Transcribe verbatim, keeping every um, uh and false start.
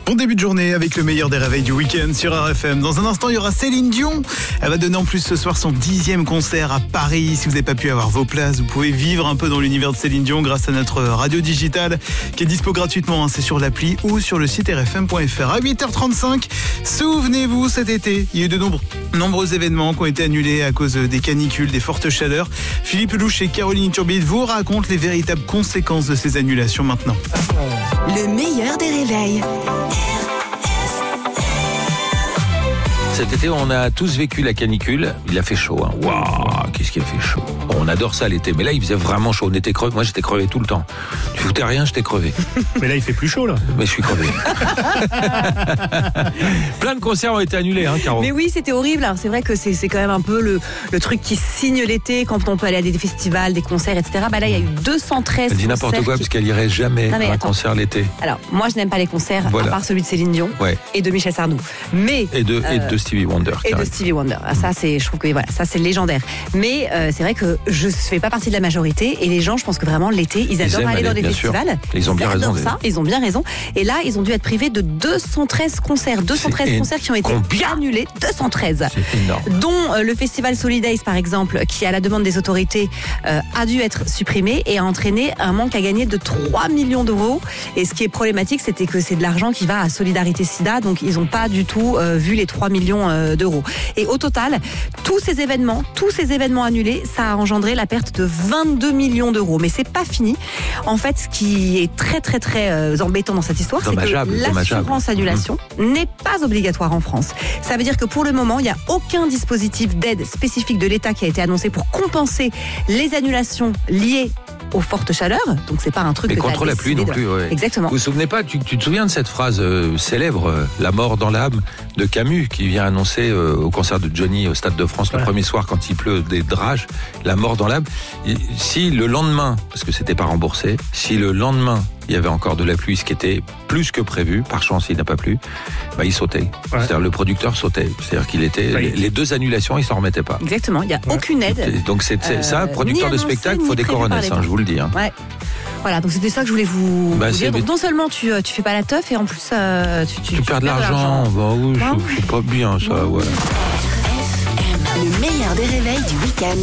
Bon début de journée avec le meilleur des réveils du week-end sur R F M. Dans un instant, il y aura Céline Dion. Elle va donner en plus ce soir son dixième concert à Paris. Si vous n'avez pas pu avoir vos places, vous pouvez vivre un peu dans l'univers de Céline Dion grâce à notre radio digitale qui est dispo gratuitement. C'est sur l'appli ou sur le site r f m point f r. À huit heures trente-cinq, souvenez-vous, cet été, il y a eu de nombreux, nombreux événements qui ont été annulés à cause des canicules, des fortes chaleurs. Philippe Louche et Caroline Turbide vous racontent les véritables conséquences de ces annulations maintenant. Le meilleur des réveils. Cet été, on a tous vécu la canicule. Il a fait chaud. Hein. Waouh, qu'est-ce qu'il a fait chaud. Bon, on adore ça l'été, mais là, il faisait vraiment chaud. On était crevé. Moi, j'étais crevé tout le temps. Tu foutais rien, j'étais crevé. Mais là, il fait plus chaud, là. Mais je suis crevé. Plein de concerts ont été annulés, hein, Caro. Mais oui, c'était horrible. Alors, c'est vrai que c'est, c'est quand même un peu le, le truc qui signe l'été quand on peut aller à des festivals, des concerts, et cetera. Bah là, il y a eu deux cent treize Elle dit n'importe quoi, qui... parce qu'elle irait jamais non, à un attends. concert l'été. Alors, moi, je n'aime pas les concerts, voilà. à part celui de Céline Dion ouais. et de Michel Sardou. Mais, et, de, euh, et de Stevie Wonder. Et carrément. de Stevie Wonder. Ça, c'est, je trouve que voilà, ça, c'est légendaire. Mais euh, c'est vrai que je ne fais pas partie de la majorité. Et les gens, je pense que vraiment, l'été, ils adorent ils aller, aller dans des festivals. Sûr. Ils ont bien ils raison. Ça, ils ont bien raison. Et là, ils ont dû être privés de deux cent treize concerts. deux cent treize c'est concerts qui ont été combien annulés. deux cent treize. C'est énorme. Dont euh, le festival Solidays, par exemple, qui, à la demande des autorités, euh, a dû être supprimé et a entraîné un manque à gagner de trois millions d'euros. Et ce qui est problématique, c'était que c'est de l'argent qui va à Solidarité Sida. Donc, ils n'ont pas du tout euh, vu les trois millions euh, d'euros. Et au total, tous ces événements, tous ces événements annulés, ça a engendré la perte de vingt-deux millions d'euros. Mais c'est pas fini. En fait, ce qui est très très très euh, embêtant dans cette histoire, dommageable, c'est que l'assurance annulation mmh. n'est pas obligatoire en France. Ça veut dire que pour le moment, il n'y a aucun dispositif d'aide spécifique de l'État qui a été annoncé pour compenser les annulations liées aux fortes chaleurs, donc c'est pas un truc. Mais que contre la pluie non de... plus. Ouais. Exactement. Vous vous souvenez pas, tu, tu te souviens de cette phrase euh, célèbre, euh, la mort dans l'âme de Camus, qui vient annoncer euh, au concert de Johnny au Stade de France le ouais. premier soir quand il pleut des drages, la mort dans l'âme. Et si le lendemain, parce que c'était pas remboursé, si le lendemain il y avait encore de la pluie, ce qui était plus que prévu, par chance il n'a pas plu, bah il sautait. Ouais. C'est-à-dire le producteur sautait. C'est-à-dire qu'il était ouais. les deux annulations, il s'en remettait pas. Exactement, il n'y a ouais. aucune aide. Donc c'est, c'est euh, ça, producteur de spectacle, il faut des coronesses, hein, je vous le dis. Hein. Ouais. Voilà, donc c'était ça que je voulais vous, bah, vous dire. Donc non seulement tu tu fais pas la teuf et en plus euh, tu, tu, tu, tu perds de l'argent. l'argent. Bah oui, bah, c'est, c'est pas bien ça. Ouais. Le meilleur des réveils du week-end.